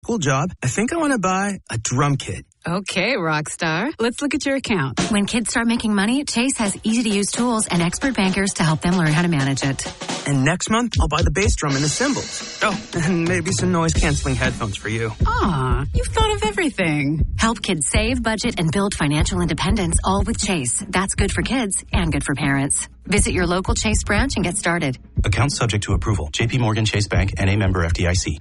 school job, I think I want to buy a drum kit. Okay, Rockstar. Let's look at your account. When kids start making money, Chase has easy-to-use tools and expert bankers to help them learn how to manage it. And next month, I'll buy the bass drum and the cymbals. Oh, and maybe some noise-canceling headphones for you. Aw, you've thought of everything. Help kids save, budget, and build financial independence, all with Chase. That's good for kids and good for parents. Visit your local Chase branch and get started. Account subject to approval. JP Morgan Chase Bank, N.A. member FDIC.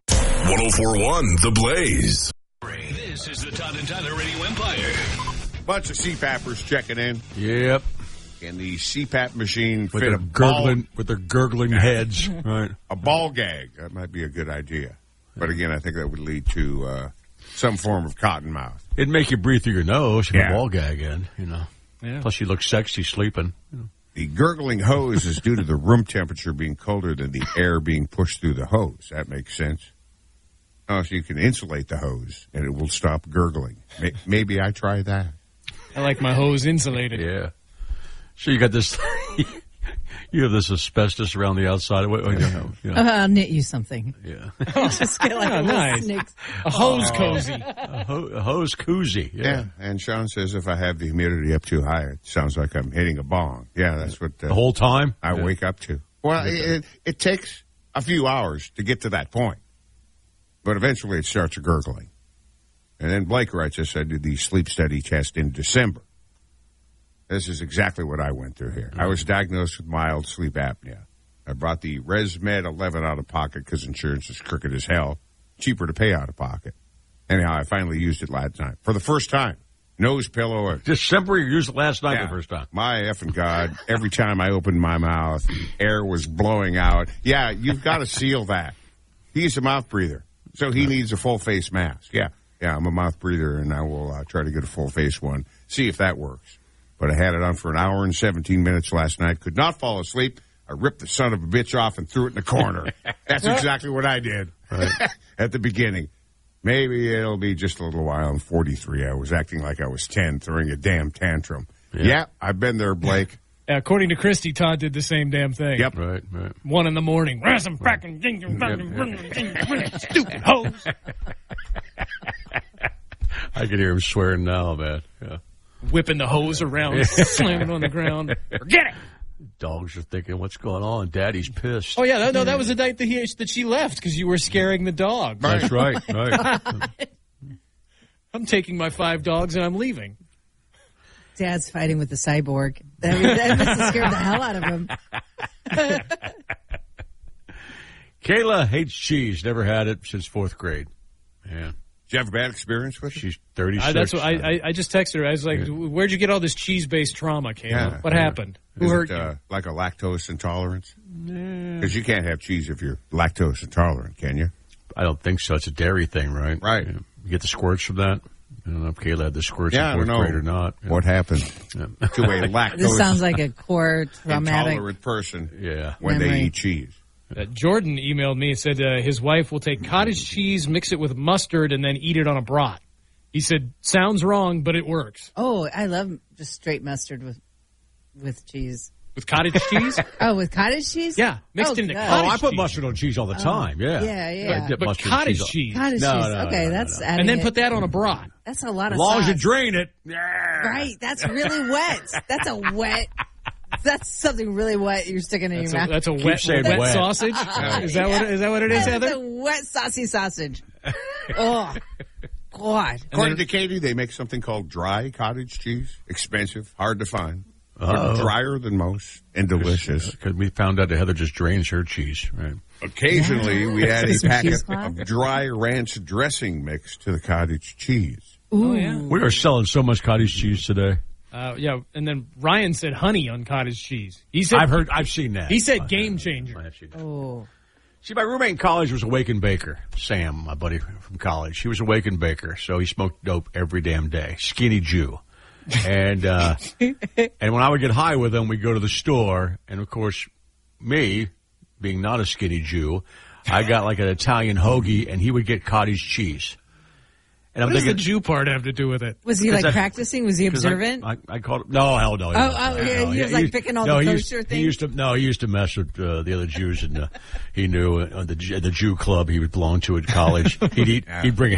104.1 The Blaze. This is the Todd and Tyler Radio Empire. Bunch of CPAPers checking in. Yep. And the CPAP machine With fit their gurgling heads. Right. a ball gag. That might be a good idea. But again, I think that would lead to some form of cotton mouth. It'd make you breathe through your nose. You Yeah. put a ball gag in, you know. Yeah. Plus you look sexy sleeping. You know. The gurgling hose is due to the room temperature being colder than the air being pushed through the hose. That makes sense. Oh, so you can insulate the hose, and it will stop gurgling. Maybe I try that. I like my hose insulated. Yeah. So you got this, you have this asbestos around the outside. I'll knit you something. Yeah. Just get like nice. A hose cozy. A hose koozie. Yeah. And Sean says if I have the humidity up too high, it sounds like I'm hitting a bong. Yeah, that's what The whole time? I wake up to. Well, it takes a few hours to get to that point. But eventually it starts gurgling. And then Blake writes us, I did the sleep study test in December. This is exactly what I went through here. I was diagnosed with mild sleep apnea. I brought the ResMed 11 out of pocket because insurance is crooked as hell. Cheaper to pay out of pocket. Anyhow, I finally used it last night. For the first time. Nose pillow. December, you used it last night the first time. My effing God. Every time I opened my mouth, air was blowing out. Yeah, you've got to seal that. He's a mouth breather. So he needs a full face mask. Yeah, I'm a mouth breather, and I will try to get a full face one, see if that works. But I had it on for an hour and 17 minutes last night. Could not fall asleep. I ripped the son of a bitch off and threw it in the corner. That's exactly what I did at the beginning. Maybe it'll be just a little while. I'm 43. I was acting like I was 10, throwing a damn tantrum. Yeah, I've been there, Blake. According to Christy, Todd did the same damn thing. Yep. Right. 1 in the morning. Stupid hose. I can hear him swearing now, man. Yeah. Whipping the hose around, slamming on the ground. Forget it. Dogs are thinking, what's going on? Daddy's pissed. Oh, yeah. No, that was the night that she left because you were scaring the dog. That's right. I'm taking my 5 dogs and I'm leaving. Dad's fighting with the cyborg. That must have scared the hell out of him. Kayla hates cheese. Never had it since 4th grade. Yeah. Did you have a bad experience with it? She's 36. That's what I just texted her. I was like, where'd you get all this cheese-based trauma, Kayla? Yeah. What happened? Who hurt you? Like a lactose intolerance? Because you can't have cheese if you're lactose intolerant, can you? I don't think so. It's a dairy thing, right? Right. Yeah. You get the squirts from that? I don't know if Kayla had the squirts in 4th grade or not. Yeah. What happened to a lactose This sounds like a core traumatic intolerant person when memory. they eat cheese. Jordan emailed me and said his wife will take cottage cheese, mix it with mustard, and then eat it on a brat. He said, sounds wrong, but it works. Oh, I love just straight mustard with cheese. With cottage cheese? Oh, with cottage cheese? Yeah, mixed into God. cottage I put cheese. mustard on cheese all the time, yeah. Yeah. I dip But mustard cottage cheese. cheese. Cottage No, cheese. no, Okay, no, that's no. adding And then it. put that on a brat. That's a lot of As long sauce. as you drain it. Right, that's really wet. That's something really wet you're sticking in your mouth. That's a wet sausage? Is that what it is, That's Heather? a wet, saucy sausage. Oh, God. According to Katie, they make something called dry cottage cheese. Expensive, hard to find. Drier than most and delicious. Because we found out that Heather just drains her cheese, right? Occasionally, we add a Some packet cheesecloth? of dry ranch dressing mix to the cottage cheese. Oh, yeah. We are selling so much cottage cheese today. Yeah, and then Ryan said honey on cottage cheese. He said I've seen that. He said game changer. I've seen that. Oh. See, my roommate in college was a Waken baker. Sam, my buddy from college, he was a Waken baker, so he smoked dope every damn day. Skinny Jew. And and when I would get high with him, we'd go to the store, and of course, me, being not a skinny Jew, I got like an Italian hoagie, and he would get cottage cheese. And What does the Jew part have to do with it? Was he practicing? Was he observant? I called him. No, hell no. He was like picking all the kosher things? He used to mess with the other Jews, and he knew the Jew club he would belong to at college. He'd bring